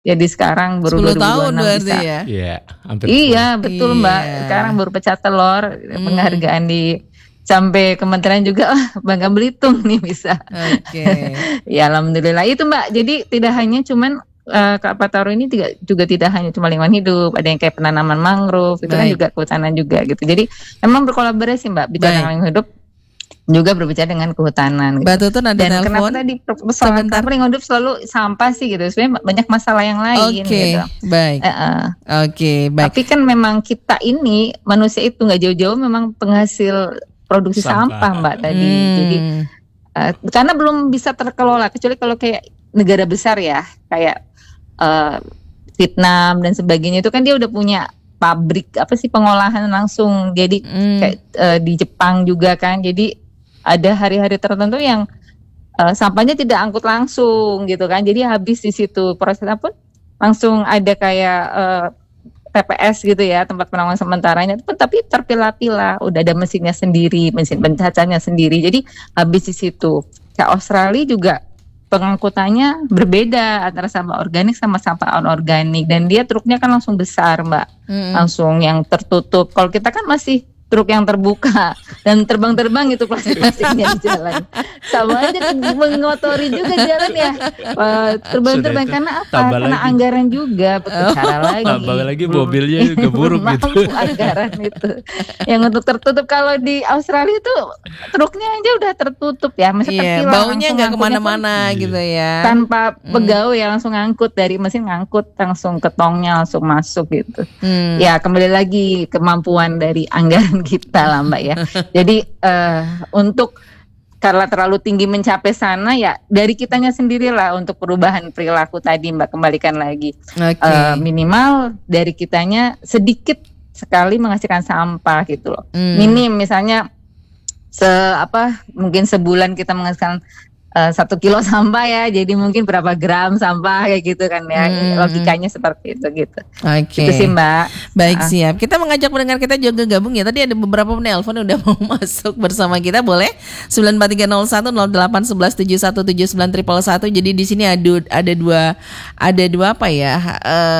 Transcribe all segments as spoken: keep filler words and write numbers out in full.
Jadi sekarang baru sepuluh tahun dua ribu dua puluh enam berarti bisa. ya. Iya, hampir Iya, betul Iya. Mbak. Sekarang baru pecah telur, Hmm. penghargaan di sampai kementerian juga, ah, Bangka Belitung nih bisa. Oke. Ya alhamdulillah itu Mbak. Jadi tidak hanya cuman uh, Kalpataru ini tidak, juga tidak hanya cuma lingkungan hidup, ada yang kayak penanaman mangrove, itu kan Baik. juga kehutanan juga gitu. Jadi memang berkolaborasi Mbak, bicara Baik. tentang lingkungan hidup juga berbicara dengan kehutanan. Mbak Gitu. Tutun ada Dan kenapa telepon. tadi persoalan Sebentar. kenapa lingkungan hidup selalu sampah sih gitu? Sebenarnya banyak masalah yang lain Oke, gitu. baik. Eh, eh. Oke, baik. Tapi kan memang kita ini manusia itu nggak jauh-jauh memang penghasil produksi Sampah. sampah, Mbak tadi. Hmm. Jadi uh, karena belum bisa terkelola kecuali kalau kayak negara besar ya, kayak uh, Vietnam dan sebagainya itu kan dia udah punya pabrik apa sih pengolahan langsung. Jadi Hmm. kayak uh, di Jepang juga kan. Jadi ada hari-hari tertentu yang uh, sampahnya tidak angkut langsung gitu kan. Jadi habis di situ prosesnya pun langsung ada kayak uh, T P S gitu ya, tempat penampungan sementaranya, tapi terpilah-pilah, udah ada mesinnya sendiri, mesin pencacahnya sendiri. Jadi habis di situ. Kayak Australia juga pengangkutannya berbeda antara sampah organik sama sampah anorganik, dan dia truknya kan langsung besar Mbak, Hmm. langsung yang tertutup. Kalau kita kan masih truk yang terbuka dan terbang-terbang itu plastik-plastiknya di jalan. Sama aja mengotori juga jalan ya. Uh, terbang-terbang Sudah itu, karena apa? tambah Karena lagi. anggaran juga, betul cara lagi. Tambah lagi Belum- mobilnya juga buruk belum gitu. mampu anggaran itu. Yang untuk tertutup, kalau di Australia itu truknya aja udah tertutup ya, masih Iya, terpilah, baunya langsung nggak ngangkutnya pun kemana-mana gitu ya. tanpa Hmm. pegawai ya, langsung ngangkut dari mesin, ngangkut langsung ke tongnya, langsung masuk gitu. Hmm. Ya kembali lagi kemampuan dari anggaran kita lah Mbak ya. Jadi eh, untuk karena terlalu tinggi mencapai sana ya dari kitanya sendirilah untuk perubahan perilaku tadi Mbak, kembalikan lagi. Oke. Eh, minimal dari kitanya sedikit sekali menghasilkan sampah gitu loh. Hmm. Minim misalnya se apa mungkin sebulan kita menghasilkan eh, satu kilo sampah ya, jadi mungkin berapa gram sampah kayak gitu kan ya. Hmm. Logikanya seperti itu gitu. Oke. Itu sih Mbak. Baik, Ah. siap. Kita mengajak pendengar kita juga gabung ya. Tadi ada beberapa penelpon udah mau masuk bersama kita, boleh sembilan empat tiga nol satu nol delapan satu satu tujuh satu tujuh sembilan satu satu. Jadi di sini ada ada dua ada dua apa ya?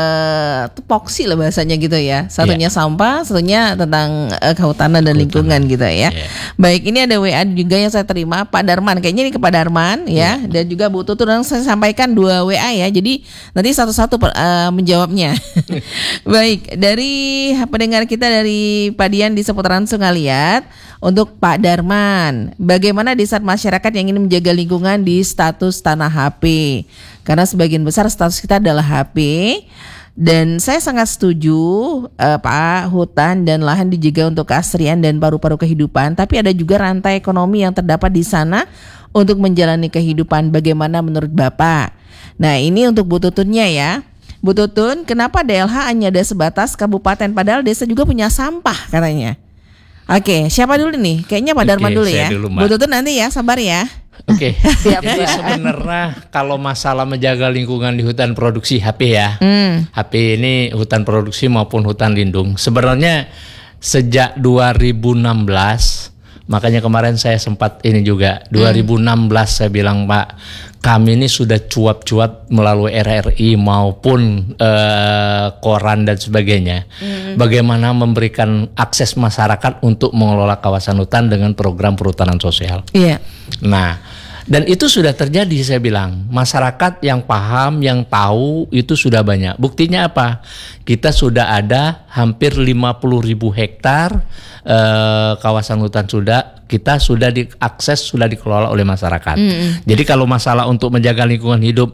Eh tupoksi lah bahasanya gitu ya. Satunya sampah, satunya tentang eh, kehutanan dan lingkungan gitu ya. Iya. Baik, ini ada W A juga yang saya terima, Pak Darman. Kayaknya ini ke Pak Darman ya, dan juga Bu Tutun. Yang saya sampaikan dua W A ya. Jadi nanti satu-satu per- eh, menjawabnya. Baik, dari pendengar kita dari Padian di seputaran Sungaliat, untuk Pak Darman, bagaimana di saat masyarakat yang ingin menjaga lingkungan di status tanah H P? Karena sebagian besar status kita adalah H P. Dan saya sangat setuju eh, Pak, hutan dan lahan dijaga untuk keasrian dan paru-paru kehidupan. Tapi ada juga rantai ekonomi yang terdapat di sana untuk menjalani kehidupan. Bagaimana menurut Bapak? Nah, ini untuk Bu Tutunnya ya. Bu Tutun, kenapa D L H hanya ada sebatas kabupaten padahal desa juga punya sampah katanya? Oke, siapa dulu nih? Kayaknya Pak Oke, Darman dulu saya ya. dulu, Mbak. Bu Tutun nanti ya, sabar ya. Oke, Siap, jadi Mbak. sebenarnya kalau masalah menjaga lingkungan di hutan produksi H P ya, Hmm. H P ini hutan produksi maupun hutan lindung. Sebenarnya sejak dua ribu enam belas, makanya kemarin saya sempat ini juga, dua ribu enam belas saya bilang Pak, kami ini sudah cuap-cuap melalui R R I maupun eh, koran dan sebagainya. Bagaimana memberikan akses masyarakat untuk mengelola kawasan hutan dengan program perhutanan sosial. Iya. Nah, dan itu sudah terjadi, saya bilang. Masyarakat yang paham, yang tahu itu sudah banyak. Buktinya apa? Kita sudah ada hampir lima puluh ribu hektar eh, kawasan hutan sudah kita sudah diakses, sudah dikelola oleh masyarakat. Mm-mm. Jadi kalau masalah untuk menjaga lingkungan hidup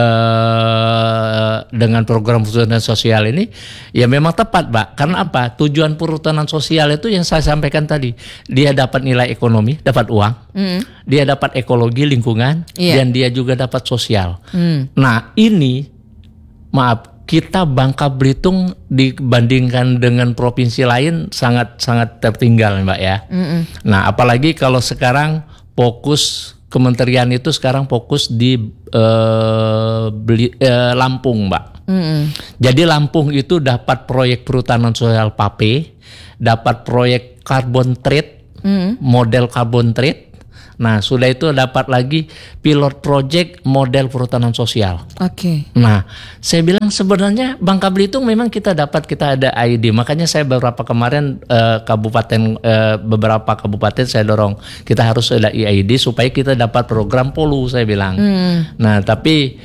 eh, dengan program perhutanan sosial ini, ya memang tepat, Pak. Karena apa? Tujuan perhutanan sosial itu yang saya sampaikan tadi, dia dapat nilai ekonomi, dapat uang, Mm. dia dapat ekologi lingkungan, Iya. dan dia juga dapat sosial. Hmm. Nah ini, maaf, kita Bangka Belitung dibandingkan dengan provinsi lain sangat-sangat tertinggal, Mbak ya. Mm-mm. Nah, apalagi kalau sekarang fokus kementerian itu sekarang fokus di eh, beli, eh, Lampung, Mbak. Mm-mm. Jadi Lampung itu dapat proyek perhutanan sosial P A P E, dapat proyek carbon trade, Mm. model carbon trade, Nah, sudah itu dapat lagi pilot project model perhutanan sosial. Oke. Nah, saya bilang sebenarnya Bangka Belitung memang kita dapat, kita ada I D. Makanya saya beberapa kemarin eh, kabupaten eh, beberapa kabupaten saya dorong kita harus ada I D supaya kita dapat program Polu, saya bilang. Hmm. Nah, tapi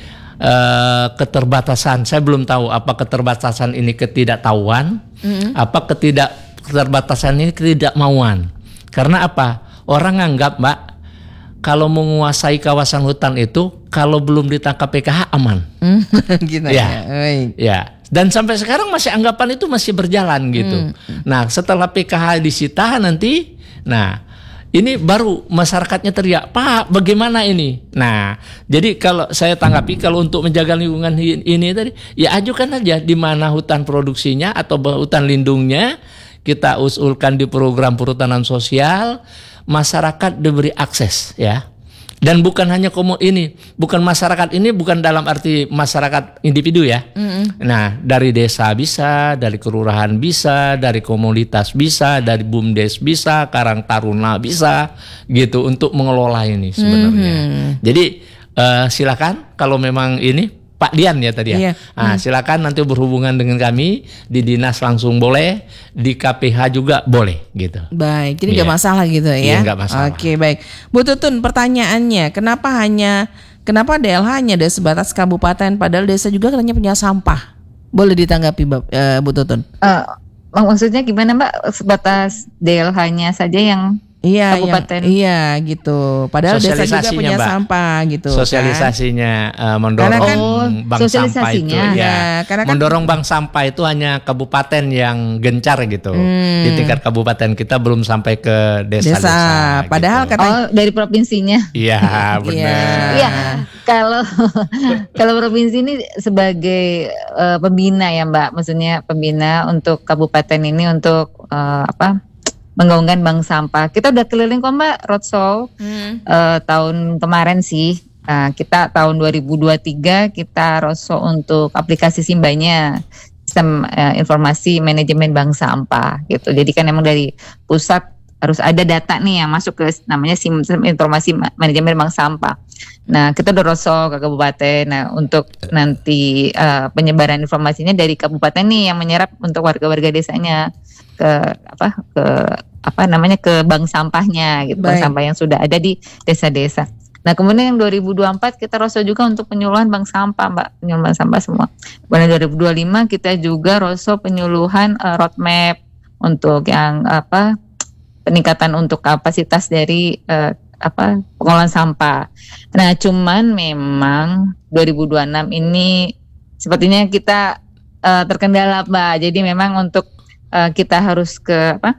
eh, keterbatasan, saya belum tahu apa keterbatasan ini ketidaktahuan, hmm. apa ketidak keterbatasan ini ketidakmauan. Karena apa? Orang anggap, Mbak, kalau menguasai kawasan hutan itu kalau belum ditangkap P K H aman. Gitu ya. Ya. Ya. Dan sampai sekarang masih anggapan itu masih berjalan gitu. Hmm. Nah, setelah P K H disita nanti, nah ini baru masyarakatnya teriak, "Pak, bagaimana ini?" Nah, jadi kalau saya tanggapi kalau untuk menjaga lingkungan ini tadi, ya ajukan aja di mana hutan produksinya atau hutan lindungnya, kita usulkan di program perhutanan sosial, masyarakat diberi akses ya. Dan bukan hanya komo ini, bukan masyarakat ini bukan dalam arti masyarakat individu ya. Mm-hmm. Nah, dari desa bisa, dari kelurahan bisa, dari komunitas bisa, dari BUMDes bisa, Karang Taruna bisa, gitu untuk mengelola ini sebenarnya. Mm-hmm. Jadi uh, silakan kalau memang ini Pak Dian ya tadi ya. Iya. Nah, silakan nanti berhubungan dengan kami di dinas langsung boleh, di K P H juga boleh gitu. Baik, jadi nggak iya. masalah gitu ya? Iya, nggak masalah. Oke, baik. Bu Tutun, pertanyaannya, kenapa hanya kenapa D L H hanya ada sebatas kabupaten, padahal desa juga katanya punya sampah? Boleh ditanggapi, uh, Bu Tutun? Uh, maksudnya gimana, Mbak? Sebatas D L H-nya saja yang Iya, kabupaten. Yang, iya gitu. Padahal desa juga punya Mbak, sampah gitu. Sosialisasinya kan? uh, mendorong kan, bank sampah itu ya. ya karena mendorong kan, bank sampah itu hanya kabupaten yang gencar gitu. Hmm. Di tingkat kabupaten kita belum sampai ke desa-desa. Desa. Padahal gitu. kata oh dari provinsinya. Iya, benar. Iya. Kalau kalau provinsi ini sebagai uh, pembina ya, Mbak. Maksudnya pembina untuk kabupaten ini untuk uh, apa? menggaungkan bank sampah. Kita udah keliling kok, Mbak, roadshow hmm. uh, tahun kemarin sih. Uh, kita tahun dua ribu dua puluh tiga kita roadshow untuk aplikasi Simbanya, sistem uh, informasi manajemen bank sampah gitu. Jadi kan emang dari pusat harus ada data nih yang masuk ke namanya sistem informasi manajemen bank sampah. Nah, kita udah roadshow ke kabupaten. Nah, untuk nanti uh, penyebaran informasinya dari kabupaten nih yang menyerap untuk warga-warga desanya ke apa ke apa namanya ke bank sampahnya gitu. Bank sampah yang sudah ada di desa-desa. Nah, kemudian yang dua ribu dua puluh empat kita roadshow juga untuk penyuluhan bank sampah, Mbak, penyuluhan bank sampah semua. Kemudian dua ribu dua puluh lima kita juga roadshow penyuluhan uh, roadmap untuk yang apa peningkatan untuk kapasitas dari uh, apa pengolahan sampah. Nah, cuman memang dua ribu dua puluh enam ini sepertinya kita uh, terkendala, Mbak. Jadi memang untuk uh, kita harus ke apa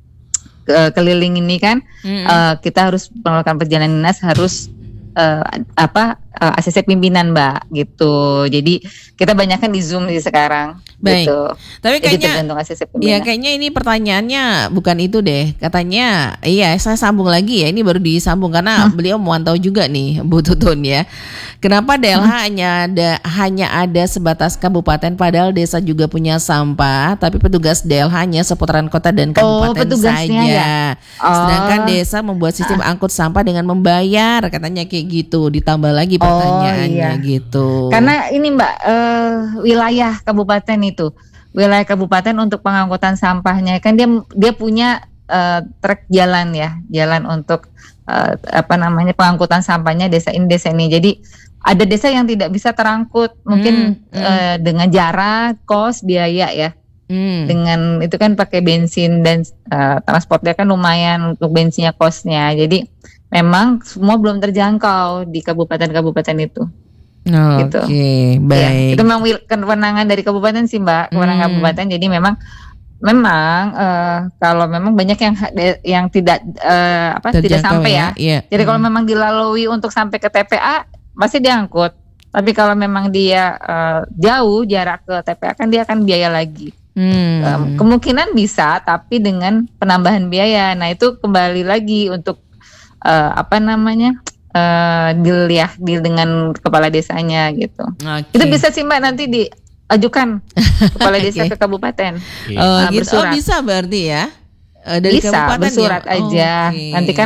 ke keliling ini kan mm-hmm. uh, kita harus melakukan perjalanan dinas harus uh, apa uh, A C C pimpinan, Mbak, gitu. Jadi kita banyak kan di Zoom sih sekarang. Baik. Gitu. Tapi kayaknya ya kayaknya ini pertanyaannya bukan itu deh. Katanya iya saya sambung lagi ya. Ini baru disambung karena hmm. beliau memantau juga nih Bu Tutun ya. Kenapa D L H hmm. hanya ada hanya ada sebatas kabupaten padahal desa juga punya sampah, tapi petugas D L H hanya seputaran kota dan kabupaten oh, saja. Ya? Oh. Sedangkan desa membuat sistem ah. angkut sampah dengan membayar, katanya kayak gitu. Ditambah lagi pertanyaannya oh, iya. gitu. Karena ini, Mbak, uh, wilayah kabupaten itu wilayah kabupaten untuk pengangkutan sampahnya kan dia dia punya uh, trek jalan ya jalan untuk uh, apa namanya pengangkutan sampahnya desa ini desa ini. Jadi ada desa yang tidak bisa terangkut mungkin hmm, hmm. Uh, dengan jarak, kos, biaya ya. Hmm. Dengan itu kan pakai bensin dan uh, transportnya kan lumayan untuk bensinnya, kosnya. Jadi memang semua belum terjangkau di kabupaten-kabupaten itu. Oh, gitu. Oke, okay, baik. Ya, itu memang kewenangan dari kabupaten sih, Mbak, kewenangan hmm. kabupaten. Jadi memang memang uh, kalau memang banyak yang yang tidak uh, apa Terjangkau tidak sampai ya. ya. Yeah. Jadi hmm. kalau memang dilalui untuk sampai ke T P A pasti diangkut. Tapi kalau memang dia uh, jauh jarak ke T P A kan dia akan biaya lagi. Hmm. Um, kemungkinan bisa, tapi dengan penambahan biaya. Nah, itu kembali lagi untuk uh, apa namanya? Uh, deal ya, deal dengan kepala desanya gitu. Okay. Itu bisa sih, Mbak, nanti diajukan kepala desa okay. ke kabupaten. Oh, uh, gitu. Oh, bisa berarti ya? Uh, dari bisa kabupaten bersurat ya? aja. Oh, okay. Nanti kan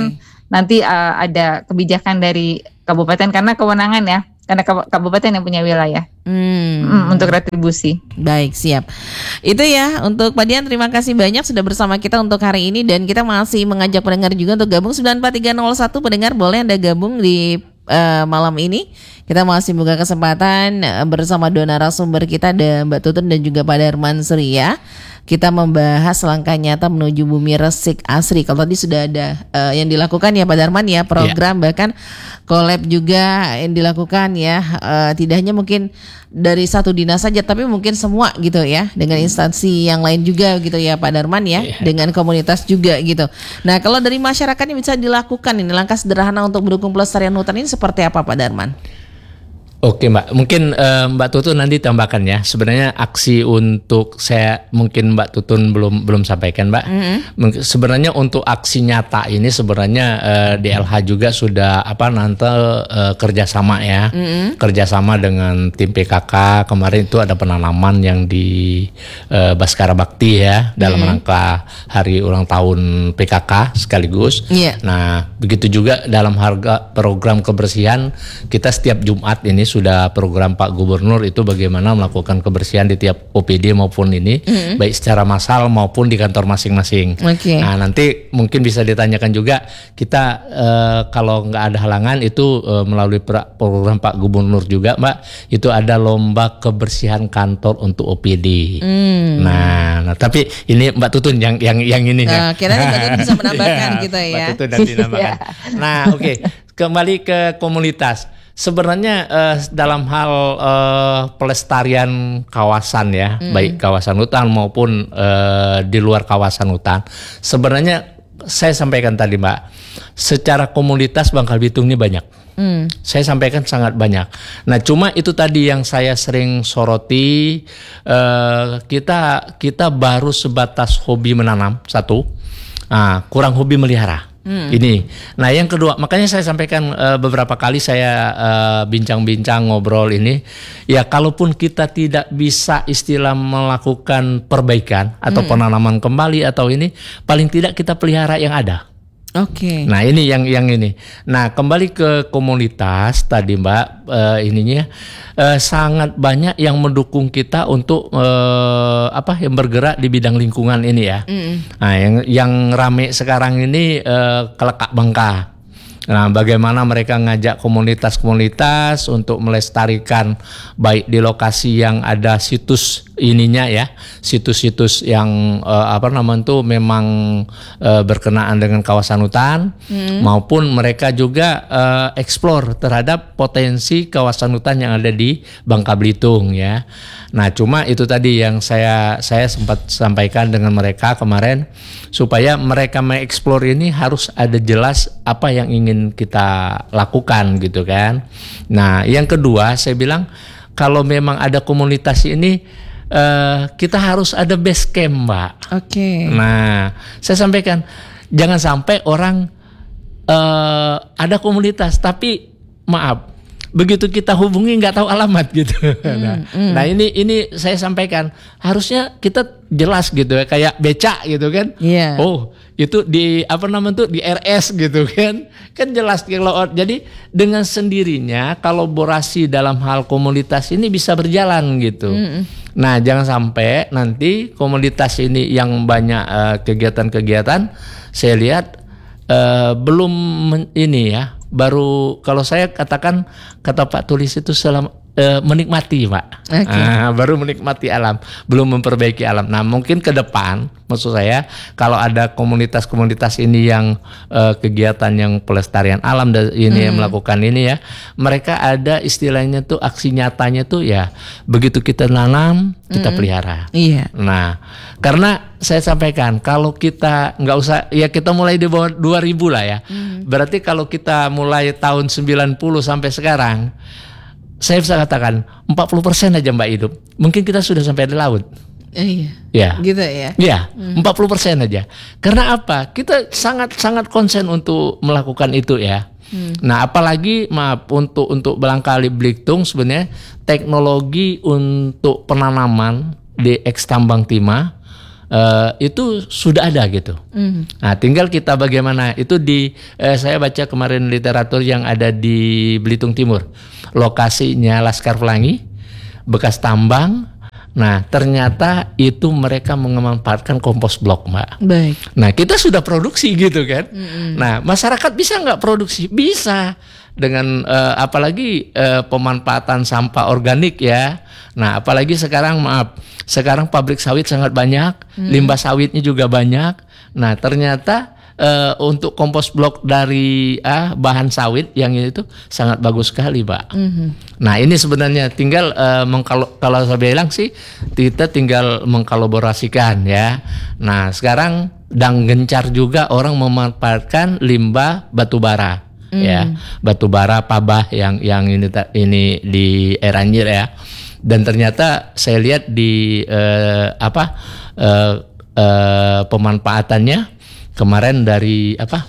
nanti uh, ada kebijakan dari kabupaten karena kewenangan ya, karena kabupaten yang punya wilayah hmm. hmm, untuk retribusi. Baik, siap. Itu ya untuk Pak Dian, terima kasih banyak sudah bersama kita untuk hari ini, dan kita masih mengajak pendengar juga untuk gabung sembilan empat tiga nol satu. Pendengar boleh Anda gabung di uh, malam ini. Kita masih buka kesempatan uh, bersama dua narasumber kita, ada Mbak Tutun dan juga Pak Darman Surya. Kita membahas langkah nyata menuju bumi resik asri. Kalau tadi sudah ada uh, yang dilakukan ya Pak Darman ya, program yeah. bahkan collab juga yang dilakukan ya. Uh, tidak hanya mungkin dari satu dinas saja, tapi mungkin semua gitu ya, dengan instansi yang lain juga gitu ya Pak Darman ya, yeah. dengan komunitas juga gitu. Nah, kalau dari masyarakat yang bisa dilakukan ini langkah sederhana untuk mendukung pelestarian hutan ini seperti apa Pak Darman? Oke Mbak, mungkin uh, Mbak Tutun nanti tambahkan ya. Sebenarnya aksi untuk saya mungkin Mbak Tutun belum belum sampaikan Mbak. Mm-hmm. Sebenarnya untuk aksi nyata ini sebenarnya uh, D L H juga sudah apa nanti uh, kerjasama ya, mm-hmm. kerjasama dengan tim P K K. Kemarin itu ada penanaman yang di uh, Baskara Bakti ya dalam mm-hmm. rangka hari ulang tahun P K K sekaligus. Yeah. Nah begitu juga dalam harga program kebersihan kita setiap Jumat ini sudah program Pak Gubernur itu bagaimana melakukan kebersihan di tiap O P D maupun ini, mm-hmm. baik secara massal maupun di kantor masing-masing. Okay. Nah nanti mungkin bisa ditanyakan juga kita uh, kalau nggak ada halangan itu uh, melalui program Pak Gubernur juga Mbak, itu ada lomba kebersihan kantor untuk O P D. Mm. Nah, nah tapi ini Mbak Tutun yang yang yang ini uh, ya. Kira Mbak Tutun bisa menambahkan gitu ya. Mbak Tutun nanti nambahkan. Nah oke okay. Kembali ke komunitas. Sebenarnya uh, dalam hal uh, pelestarian kawasan ya, mm. baik kawasan hutan maupun uh, di luar kawasan hutan, sebenarnya saya sampaikan tadi Mbak, secara komunitas Bangka Belitung ini banyak. Mm. Saya sampaikan sangat banyak. Nah, cuma itu tadi yang saya sering soroti, uh, kita kita baru sebatas hobi menanam satu, nah, kurang hobi melihara. Hmm. Ini, nah yang kedua, makanya saya sampaikan uh, beberapa kali saya uh, bincang-bincang ngobrol ini, ya kalaupun kita tidak bisa istilah melakukan perbaikan atau hmm. penanaman kembali atau ini, paling tidak kita pelihara yang ada. Oke. Okay. Nah ini yang yang ini. Nah kembali ke komunitas tadi Mbak, uh, ininya uh, sangat banyak yang mendukung kita untuk uh, apa yang bergerak di bidang lingkungan ini ya. Mm. Nah yang yang rame sekarang ini uh, Kelekak Bangka. Nah, bagaimana mereka ngajak komunitas-komunitas untuk melestarikan baik di lokasi yang ada situs ininya ya, situs-situs yang uh, apa namanya itu memang uh, berkenaan dengan kawasan hutan, hmm. maupun mereka juga uh, explore terhadap potensi kawasan hutan yang ada di Bangka Belitung ya. Nah, cuma itu tadi yang saya saya sempat sampaikan dengan mereka kemarin, supaya mereka mengeksplor ini harus ada jelas apa yang ingin kita lakukan gitu kan. Nah, yang kedua saya bilang kalau memang ada komunitas ini uh, kita harus ada base camp, Mbak. Oke. Okay. Nah, saya sampaikan jangan sampai orang uh, ada komunitas tapi maaf begitu kita hubungi nggak tahu alamat gitu. Mm, nah, mm. nah ini ini saya sampaikan harusnya kita jelas gitu ya, kayak becak gitu kan. Yeah. Oh itu di apa namanya tuh di R S gitu kan, kan jelas kalau jadi dengan sendirinya kolaborasi dalam hal komunitas ini bisa berjalan gitu. Mm. Nah jangan sampai nanti komunitas ini yang banyak uh, kegiatan-kegiatan saya lihat uh, belum men- ini ya. Baru kalau saya katakan kata Pak Tulis itu selama e, menikmati Pak, okay. ah, baru menikmati alam, belum memperbaiki alam. Nah mungkin ke depan maksud saya kalau ada komunitas-komunitas ini yang e, kegiatan yang pelestarian alam dan ini hmm. yang melakukan ini ya, mereka ada istilahnya tuh aksi nyatanya tuh ya begitu kita nanam kita hmm. pelihara. Iya. Nah karena saya sampaikan kalau kita nggak usah ya kita mulai di bawah dua ribu lah ya. Hmm. Berarti kalau kita mulai tahun sembilan puluh sampai sekarang saya bisa katakan empat puluh persen aja Mbak hidup. Mungkin kita sudah sampai di laut. Eh, iya. Ya. Gitu ya. Iya, hmm. empat puluh persen aja. Karena apa? Kita sangat-sangat konsen untuk melakukan itu ya. Hmm. Nah, apalagi maaf untuk untuk Bangka Belitung sebenarnya teknologi untuk penanaman di eks tambang timah uh, itu sudah ada gitu. Mhm. Nah, tinggal kita bagaimana itu di eh, saya baca kemarin literatur yang ada di Belitung Timur, lokasinya Laskar Pelangi, bekas tambang. Nah, ternyata itu mereka memanfaatkan kompos blok, Mbak. Baik. Nah, kita sudah produksi gitu kan. Mm-hmm. Nah, masyarakat bisa nggak produksi? Bisa dengan uh, apalagi uh, pemanfaatan sampah organik ya. Nah, apalagi sekarang maaf, sekarang pabrik sawit sangat banyak, mm. limbah sawitnya juga banyak. Nah, ternyata Uh, untuk kompos blok dari ah, bahan sawit yang itu sangat bagus sekali, Pak. Mm-hmm. Nah, ini sebenarnya tinggal uh, mengkalo, kalau saya bilang sih kita tinggal mengkolaborasikan ya. Nah, sekarang dan gencar juga orang memanfaatkan limbah batu bara. Mm. Ya, batu bara pabah yang yang ini ini di air anjir ya. Dan ternyata saya lihat di uh, apa uh, uh, pemanfaatannya kemarin dari apa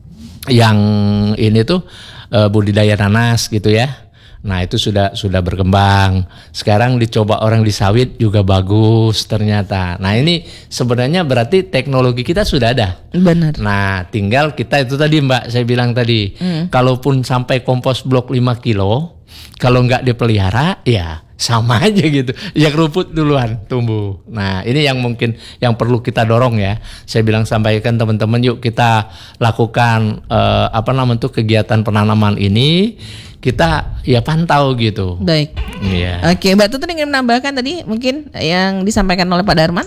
yang ini tuh uh, budidaya nanas gitu ya. Nah, itu sudah sudah berkembang. Sekarang dicoba orang di sawit juga bagus ternyata. Nah, ini sebenarnya berarti teknologi kita sudah ada. Benar. Nah, tinggal kita itu tadi Mbak saya bilang tadi, mm. kalaupun sampai kompos blok lima kilo, kalau nggak dipelihara ya sama aja gitu. Yang rumput duluan tumbuh. Nah, ini yang mungkin yang perlu kita dorong ya. Saya bilang sampaikan teman-teman, yuk kita lakukan eh, apa namanya tuh kegiatan penanaman ini, kita ya pantau gitu. Baik. Iya. Oke, Mbak Tutun ingin menambahkan tadi mungkin yang disampaikan oleh Pak Darman?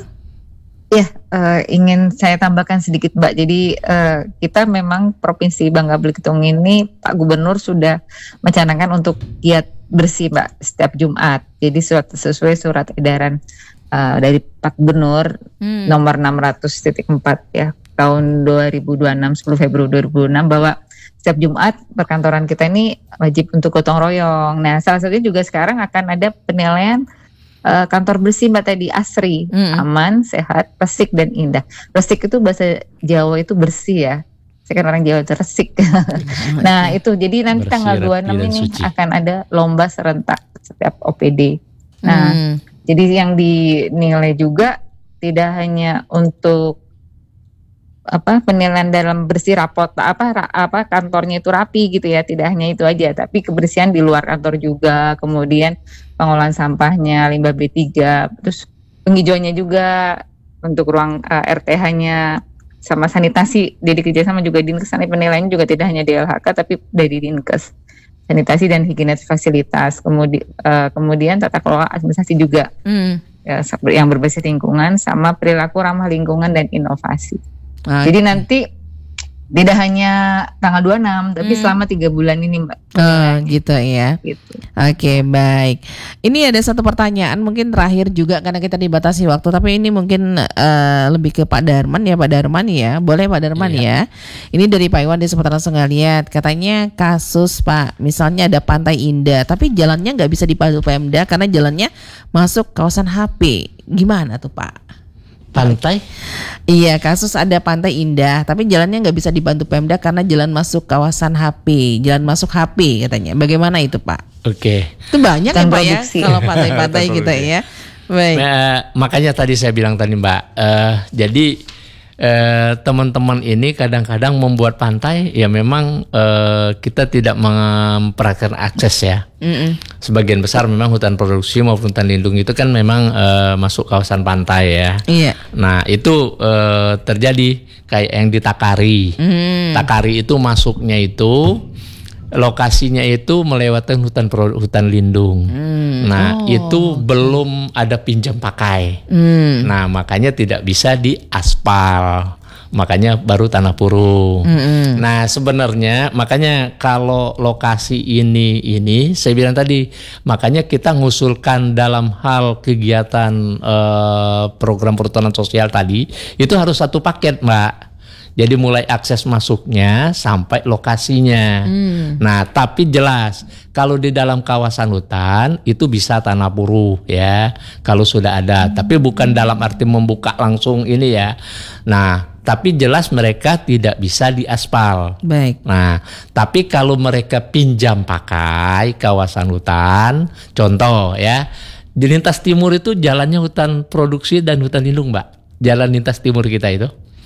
Ya, uh, ingin saya tambahkan sedikit, Mbak. Jadi uh, kita memang Provinsi Bangka Belitung ini Pak Gubernur sudah mencanangkan untuk giat bersih, Mbak, setiap Jumat. Jadi surat, sesuai surat edaran uh, dari Pak Gubernur hmm. nomor enam ratus titik empat ya tahun dua ribu dua puluh enam, sepuluh Februari dua ribu enam, bahwa setiap Jumat perkantoran kita ini wajib untuk gotong royong. Nah, salah satunya juga sekarang akan ada penilaian uh, kantor bersih, Mbak, tadi ASRI, hmm. aman, sehat, resik dan indah. Resik itu bahasa Jawa itu bersih ya. Saya kan orang Jawa itu resik. Nah, itu jadi nanti bersih, tanggal dua puluh enam ini suci. Akan ada lomba serentak setiap O P D. Nah, hmm. jadi yang dinilai juga tidak hanya untuk apa penilaian dalam bersih rapot apa ra, apa kantornya itu rapi gitu ya, tidak hanya itu aja, tapi kebersihan di luar kantor juga, kemudian pengolahan sampahnya, limbah B tiga, terus penghijauannya juga untuk ruang uh, R T H-nya sama sanitasi. Jadi kerjasama juga Dinkes, penilaian juga tidak hanya D L H K tapi dari Dinkes, sanitasi dan higienis fasilitas, kemudian uh, kemudian tata kelola administrasi juga mm. ya, yang berbasis lingkungan sama perilaku ramah lingkungan dan inovasi. Okay. Jadi nanti tidak hanya tanggal dua puluh enam tapi hmm. selama tiga bulan ini, Mbak. Oh, gitu ya. Gitu. Oke, okay, baik. Ini ada satu pertanyaan mungkin terakhir juga karena kita dibatasi waktu, tapi ini mungkin uh, lebih ke Pak Darman ya, Pak Darman ya. Boleh Pak Darman iya. ya. Ini dari Pak Iwan di seputaran Senggaliat. Katanya kasus Pak, misalnya ada Pantai Indah tapi jalannya nggak bisa dibantu Pemda karena jalannya masuk kawasan H P. Gimana tuh, Pak? Pantai? Iya, kasus ada Pantai Indah tapi jalannya nggak bisa dibantu Pemda karena jalan masuk kawasan H P, jalan masuk H P katanya. Bagaimana itu, Pak? Oke. Itu banyak kan, Pak ya kalau pantai-pantai kita ya. Baik. Nah, makanya tadi saya bilang tadi, Mbak, uh, jadi uh, teman-teman ini kadang-kadang membuat pantai ya memang uh, kita tidak memperhatikan akses ya. Mm-mm. Sebagian besar memang hutan produksi maupun hutan lindung itu kan memang uh, masuk kawasan pantai ya. Iya. Nah, itu uh, terjadi kayak yang di Takari. Mm. Takari itu masuknya itu lokasinya itu melewati hutan hutan lindung. Mm. Nah, oh. itu belum ada pinjam pakai. Mm. Nah, makanya tidak bisa diaspal. Makanya baru tanah purung. Mm-hmm. Nah, sebenarnya makanya kalau lokasi ini ini saya bilang tadi, makanya kita ngusulkan dalam hal kegiatan eh, program perhutanan sosial tadi itu harus satu paket, Mbak. Jadi mulai akses masuknya sampai lokasinya. Hmm. Nah, tapi jelas kalau di dalam kawasan hutan itu bisa tanah puru ya, kalau sudah ada. Hmm. Tapi bukan dalam arti membuka langsung ini ya. Nah, tapi jelas mereka tidak bisa diaspal. Baik. Nah, tapi kalau mereka pinjam pakai kawasan hutan, contoh ya, di lintas timur itu jalannya hutan produksi dan hutan lindung, Mbak. jalan lintas timur kita itu,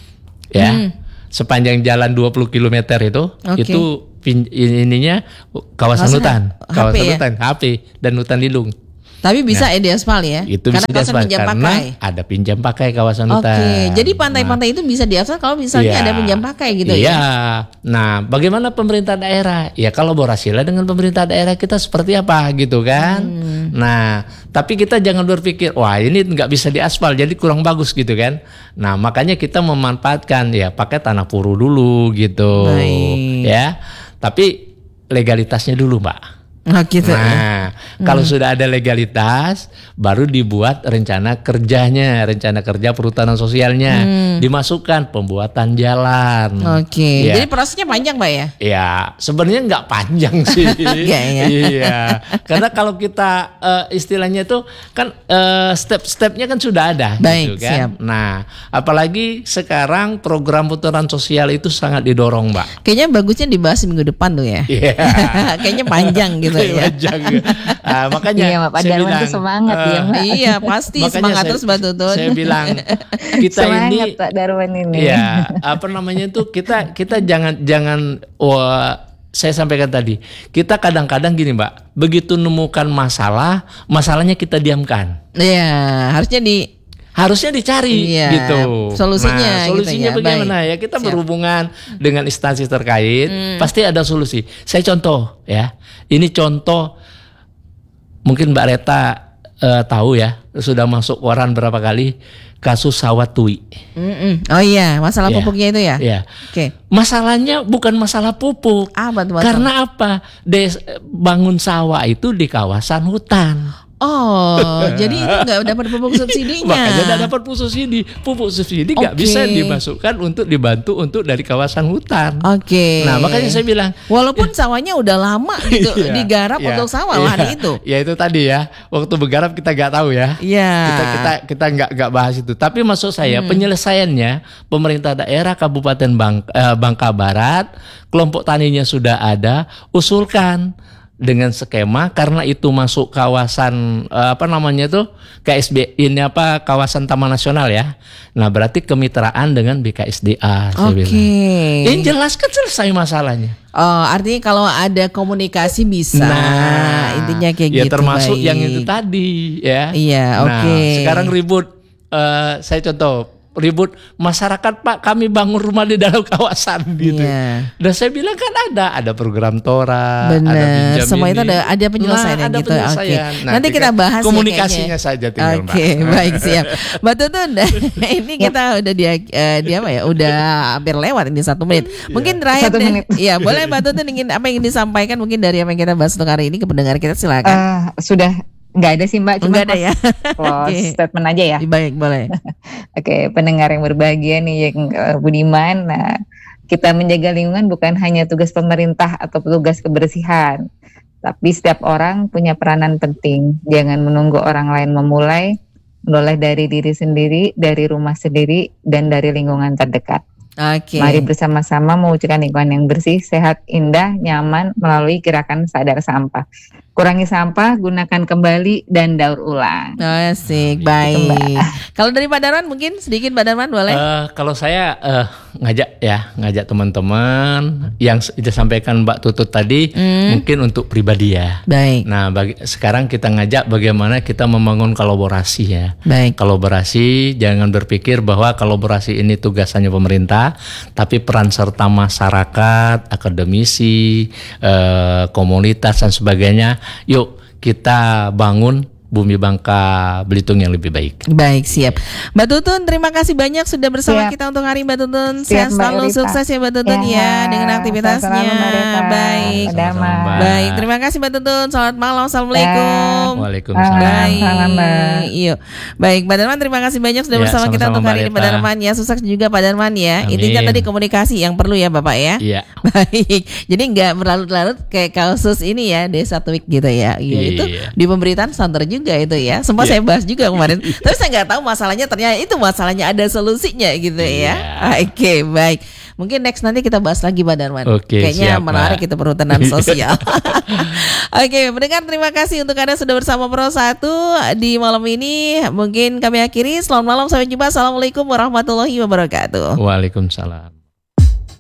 ya, Hmm. sepanjang jalan dua puluh kilometer itu, Oke. itu pin, ininya kawasan Kawasan hutan, H P kawasan ya? hutan, H P dan hutan lindung. Tapi bisa ya diaspal ya? Itu Karena bisa kawasan diaspal pinjam karena pakai. ada pinjam pakai kawasan Oke, hutan. jadi pantai-pantai itu bisa diaspal kalau misalnya Iya. ada pinjam pakai gitu Iya. ya? Nah, bagaimana pemerintah daerah? Ya kolaborasilah dengan pemerintah daerah kita seperti apa gitu kan. Hmm. Nah, tapi kita jangan berpikir, wah ini nggak bisa diaspal jadi kurang bagus gitu kan. Nah, makanya kita memanfaatkan ya pakai tanah puru dulu gitu. Baik. Ya. Tapi legalitasnya dulu, Mbak. Oh gitu ya. Nah, kalau sudah ada legalitas, baru dibuat rencana kerjanya, rencana kerja perhutanan sosialnya, dimasukkan pembuatan jalan. Oke, Ya. jadi prosesnya panjang Mbak ya? Ya, sebenarnya nggak panjang sih. Nggak ya? Iya, karena kalau kita eh, istilahnya itu kan eh, step-stepnya kan sudah ada, Baik, gitu kan. siap. Nah, apalagi sekarang program perhutanan sosial itu sangat didorong, Mbak. Kayaknya bagusnya dibahas minggu depan tuh ya. Iya. Kayaknya panjang gitu ya. Panjang. Ah, makanya Iya, Mbak, Pak saya Darman bilang, tuh semangat ya, eh, Mbak. Iya pasti makanya semangat saya- terus Mbak Tutun. Saya bilang kita Semangat ini Pak Darman ini. ya apa namanya itu kita kita jangan jangan wah, saya sampaikan tadi kita kadang-kadang gini Mbak, begitu nemukan masalah masalahnya kita diamkan, Iya, harusnya di harusnya dicari Iya, gitu. solusinya Nah, gitu solusinya ya. bagaimana Baik. ya? Kita Siap. berhubungan dengan instansi terkait, Hmm. pasti ada solusi. Saya contoh ya. Ini contoh mungkin Mbak Reta eh, tahu ya, sudah masuk koran berapa kali kasus sawah tui. Mm-mm. Oh iya, masalah Iya. pupuknya itu ya? Ya. Oke. Masalahnya bukan masalah pupuk. Apa tuh masalah? Karena apa? Des, bangun sawah itu di kawasan hutan. Oh, jadi itu nggak dapat pupuk subsidinya. Makanya tidak dapat pupuk subsidi. Pupuk subsidi nggak Oke. bisa dimasukkan untuk dibantu untuk dari kawasan hutan. Oke. Nah, makanya saya bilang, walaupun sawahnya udah lama gitu iya, digarap iya, untuk sawah iya. lahan itu. Ya itu tadi ya. Waktu bergarap kita nggak tahu ya. Iya. Kita kita kita nggak nggak bahas itu. Tapi maksud saya Hmm. penyelesaiannya pemerintah daerah Kabupaten Bang, eh, Bangka Barat, kelompok taninya sudah ada, usulkan dengan skema karena itu masuk kawasan eh, apa namanya itu K S B ini apa kawasan Taman Nasional ya. Nah, berarti kemitraan dengan B K S D A saya Oke. bilang. Yang jelas kan selesai masalahnya. Oh, artinya kalau ada komunikasi bisa. Nah, intinya kayak ya gitu. termasuk baik. yang itu tadi ya. Iya, Nah, oke. sekarang ribut eh, saya contoh ribut masyarakat Pak kami bangun rumah di dalam kawasan gitu. Iya. Dan saya bilang kan ada ada program Tora, ada Benar, pinjam semua ini. itu ada ada penyelesaiannya Nah, ada gitu. penyelesaian. Oke. Nanti kita tinggal bahas ya komunikasinya kayaknya. saja tinggal Oke, Mbak. baik siap. Mbak Tutun, ini kita udah dia eh, dia apa ya? Udah hampir lewat ini satu menit. Mungkin terakhir Satu deh. menit. Iya, boleh Mbak Tutun ingin apa yang ingin disampaikan mungkin dari apa yang kita bahas untuk hari ini ke pendengar kita silakan. Eh, sudah nggak ada sih Mbak, cuma Enggak ada ya. close Oke. statement aja ya. Baik, boleh. Oke, pendengar yang berbahagia nih yang eh, budiman. Nah, kita menjaga lingkungan bukan hanya tugas pemerintah atau tugas kebersihan, tapi setiap orang punya peranan penting. Jangan menunggu orang lain memulai, mulai dari diri sendiri, dari rumah sendiri, dan dari lingkungan terdekat. Oke. Mari bersama-sama mewujudkan lingkungan yang bersih, sehat, indah, nyaman melalui gerakan sadar sampah. Kurangi sampah, gunakan kembali, dan daur ulang. Asik, Gitu, baik. Kalau dari Pak Darman mungkin sedikit Pak Darman boleh? Eh, kalau saya eh, ngajak ya, ngajak teman-teman yang s- disampaikan Mbak Tutut tadi Hmm. mungkin untuk pribadi ya. Baik, Nah, bagi, sekarang kita ngajak bagaimana kita membangun kolaborasi ya. baik. Kolaborasi, jangan berpikir bahwa kolaborasi ini tugasannya pemerintah, tapi peran serta masyarakat, akademisi, eh, komunitas dan sebagainya. Yuk kita bangun Bumi Bangka Belitung yang lebih baik. Baik, siap. Mbak Tutun, terima kasih banyak sudah bersama Siap. kita untuk hari Mbak Tutun. Siap, Sehat Mbak selalu, Rita. sukses ya Mbak Tutun ya, Ya, dengan sehat aktivitasnya. selalu, Mbak Rita. Baik. Mbak Dama. Sama-sama, Mbak. Baik, terima kasih Mbak Tutun. Selamat malam, assalamualaikum. Waalaikumsalam. Baik, Salam, Mbak. Yuk. Baik, Pak Darman, terima kasih banyak sudah Ya, bersama kita sama-sama, untuk hari ini Mbak Pak Rita. Darman ya. Sukses juga Pak Darman ya. Amin. Intinya tadi komunikasi yang perlu ya Bapak ya. Iya. Baik, jadi nggak berlarut-larut kayak kasus ini ya Desa Tweak gitu ya. Iya, itu Iya. di pemberitaan santer juga itu ya. Sempat Iya. saya bahas juga kemarin. Tapi saya nggak tahu masalahnya ternyata itu masalahnya ada solusinya gitu ya. Iya. Oke, baik. Mungkin next nanti kita bahas lagi Pak Darman. Oke, Kayaknya siap, menarik Mbak. itu perhutanan sosial. Oke, mendengar terima kasih untuk Anda sudah bersama Pro satu di malam ini. Mungkin kami akhiri. Selamat malam, sampai jumpa. Assalamualaikum warahmatullahi wabarakatuh. Waalaikumsalam.